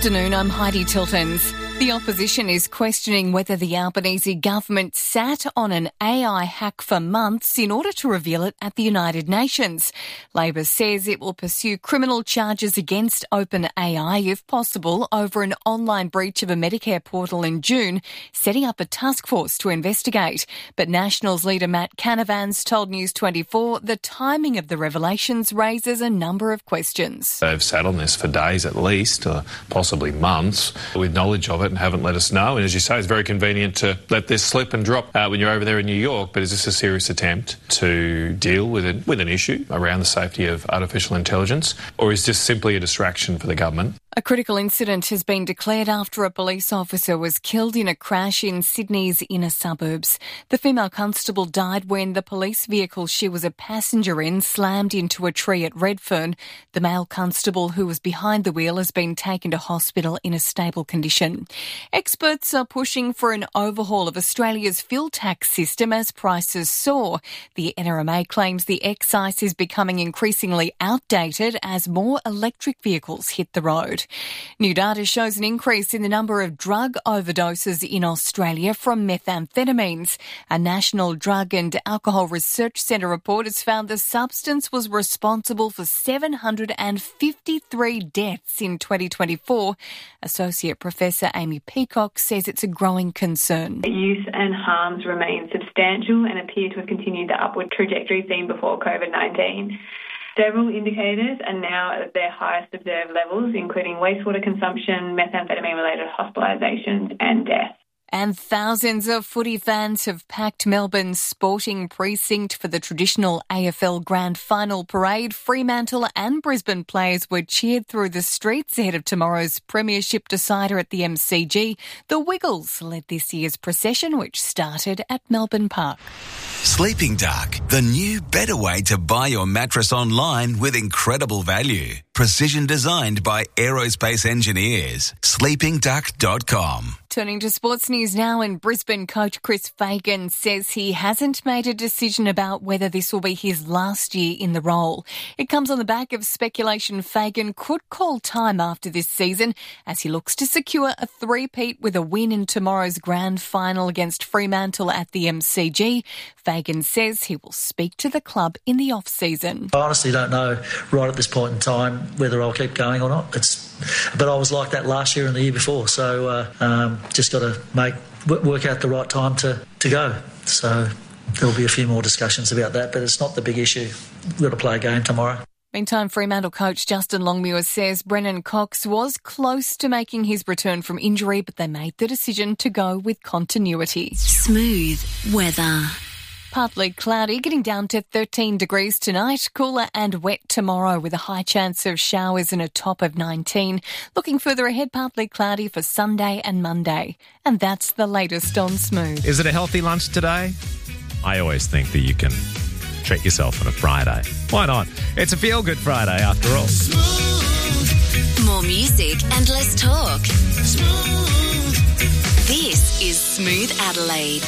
afternoon, I'm Heidi Tiltons. The opposition is questioning whether the Albanese government sat on an AI hack for months in order to reveal it at the United Nations. Labor says it will pursue criminal charges against OpenAI if possible over an online breach of a Medicare portal in June, setting up a task force to investigate. But Nationals leader Matt Canavan's told News 24 the timing of the revelations raises a number of questions. They've sat on this for days at least, or possibly months, with knowledge of it and haven't let us know. And as you say, it's very convenient to let this slip and drop when you're over there in New York. But is this a serious attempt to deal with an issue around the safety of artificial intelligence? Or is this simply a distraction for the government? A critical incident has been declared after a police officer was killed in a crash in Sydney's inner suburbs. The female constable died when the police vehicle she was a passenger in slammed into a tree at Redfern. The male constable who was behind the wheel has been taken to hospital in a stable condition. Experts are pushing for an overhaul of Australia's fuel tax system as prices soar. The NRMA claims the excise is becoming increasingly outdated as more electric vehicles hit the road. New data shows an increase in the number of drug overdoses in Australia from methamphetamines. A National Drug and Alcohol Research Centre report has found the substance was responsible for 753 deaths in 2024. Associate Professor Amy Peacock says it's a growing concern. Use and harms remain substantial and appear to have continued the upward trajectory seen before COVID-19. Several indicators are now at their highest observed levels, including wastewater consumption, methamphetamine-related hospitalisations and death. And thousands of footy fans have packed Melbourne's Sporting Precinct for the traditional AFL Grand Final parade. Fremantle and Brisbane players were cheered through the streets ahead of tomorrow's premiership decider at the MCG. The Wiggles led this year's procession, which started at Melbourne Park. Sleeping Dark, the new better way to buy your mattress online with incredible value. Precision designed by aerospace engineers. sleepingduck.com. Turning to sports news now, and Brisbane coach Chris Fagan says he hasn't made a decision about whether this will be his last year in the role. It comes on the back of speculation Fagan could call time after this season as he looks to secure a three-peat with a win in tomorrow's grand final against Fremantle at the MCG. Fagan says he will speak to the club in the off-season. I honestly don't know right at this point in time whether I'll keep going or not. But I was like that last year and the year before, so just got to work out the right time to go. So there'll be a few more discussions about that, but it's not the big issue. We've got to play a game tomorrow. Meantime, Fremantle coach Justin Longmuir says Brennan Cox was close to making his return from injury, but they made the decision to go with continuity. Smooth weather. Partly cloudy, getting down to 13 degrees tonight. Cooler and wet tomorrow with a high chance of showers and a top of 19. Looking further ahead, partly cloudy for Sunday and Monday. And that's the latest on Smooth. Is it a healthy lunch today? I always think that you can treat yourself on a Friday. Why not? It's a feel-good Friday after all. Smooth. More music and less talk. Smooth. This is Smooth Adelaide.